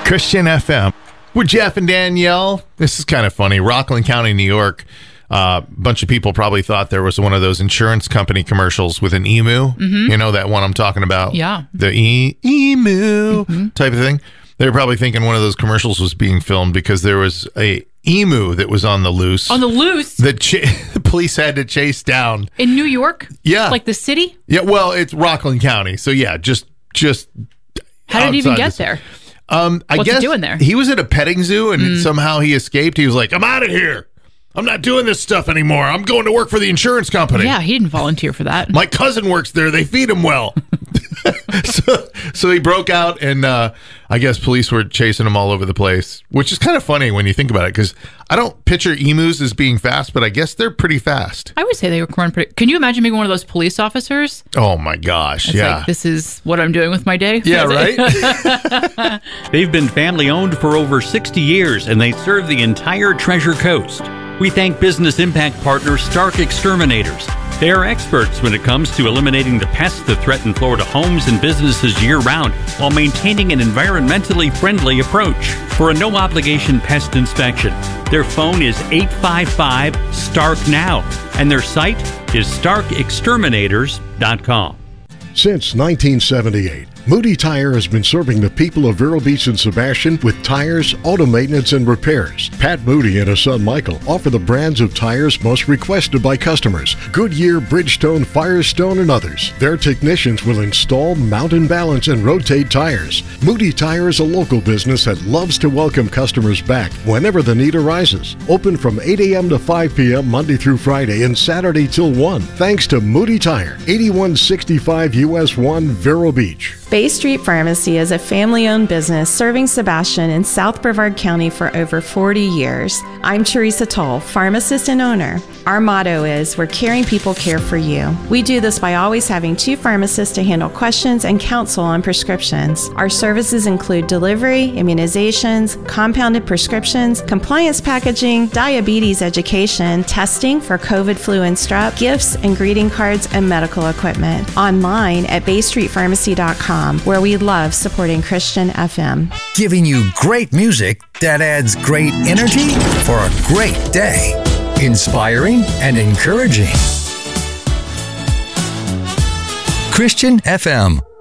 Christian FM with Jeff and Danielle. This is kind of funny. Rockland County, New York. A bunch of people probably thought there was one of those insurance company commercials with an emu. Mm-hmm. You know that one I'm talking about? Yeah. The emu type of thing. They were probably thinking one of those commercials was being filmed because there was a emu that was on the loose. On the loose? The police had to chase down. In New York? Yeah. Like the city? Yeah, well, it's Rockland County. So, yeah, just how did it even get there? I guess it doing there? He was at a petting zoo and somehow he escaped. He was like, I'm out of here. I'm not doing this stuff anymore. I'm going to work for the insurance company. Yeah, he didn't volunteer for that. My cousin works there. They feed him well. So he broke out, and I guess police were chasing him all over the place, which is kind of funny when you think about it, because I don't picture emus as being fast, but I guess they're pretty fast. I would say they were run pretty. Can you imagine being one of those police officers? Oh, my gosh. It's yeah. like, this is what I'm doing with my day. Yeah, right? They've been family owned for over 60 years, and they serve the entire Treasure Coast. We thank business impact partner Stark Exterminators. They are experts when it comes to eliminating the pests that threaten Florida homes and businesses year-round while maintaining an environmentally friendly approach. For a no-obligation pest inspection, their phone is 855-STARK-NOW, and their site is starkexterminators.com. Since 1978, Moody Tire has been serving the people of Vero Beach and Sebastian with tires, auto maintenance, and repairs. Pat Moody and his son Michael offer the brands of tires most requested by customers: Goodyear, Bridgestone, Firestone, and others. Their technicians will install, mount and balance, and rotate tires. Moody Tire is a local business that loves to welcome customers back whenever the need arises. Open from 8 a.m. to 5 p.m. Monday through Friday and Saturday till 1. Thanks to Moody Tire, 8165 US 1, Vero Beach. Bay Street Pharmacy is a family-owned business serving Sebastian in South Brevard County for over 40 years. I'm Teresa Toll, pharmacist and owner. Our motto is, we're caring people care for you. We do this by always having 2 pharmacists to handle questions and counsel on prescriptions. Our services include delivery, immunizations, compounded prescriptions, compliance packaging, diabetes education, testing for COVID, flu, and strep, gifts and greeting cards, and medical equipment. Online at baystreetpharmacy.com, where we love supporting Christian FM. Giving you great music that adds great energy for a great day. Inspiring and encouraging. Christian FM.